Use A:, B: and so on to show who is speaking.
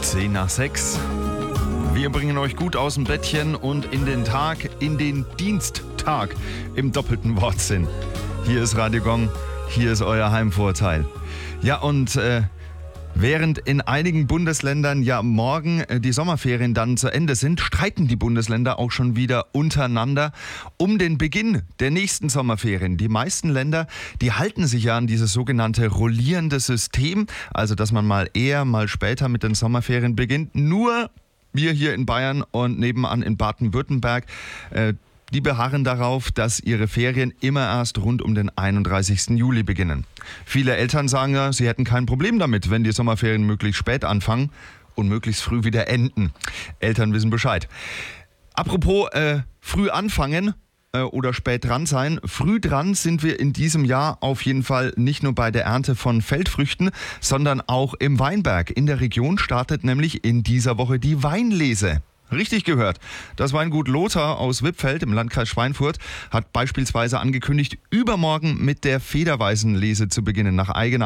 A: 10:10. Wir bringen euch gut aus dem Bettchen und in den Tag, in den Diensttag im doppelten Wortsinn. Hier ist Radio Gong, hier ist euer Heimvorteil. Ja, und während in einigen Bundesländern ja morgen die Sommerferien dann zu Ende sind, streiten die Bundesländer auch schon wieder untereinander um den Beginn der nächsten Sommerferien. Die meisten Länder, die halten sich ja an dieses sogenannte rollierende System, also dass man mal eher, mal später mit den Sommerferien beginnt. Nur wir hier in Bayern und nebenan in Baden-Württemberg, die beharren darauf, dass ihre Ferien immer erst rund um den 31. Juli beginnen. Viele Eltern sagen ja, sie hätten kein Problem damit, wenn die Sommerferien möglichst spät anfangen und möglichst früh wieder enden. Eltern wissen Bescheid. Apropos früh anfangen oder spät dran sein. Früh dran sind wir in diesem Jahr auf jeden Fall nicht nur bei der Ernte von Feldfrüchten, sondern auch im Weinberg. In der Region startet nämlich in dieser Woche die Weinlese. Richtig gehört. Das Weingut Lothar aus Wippfeld im Landkreis Schweinfurt hat beispielsweise angekündigt, übermorgen mit der Federweißenlese zu beginnen. Nach eigener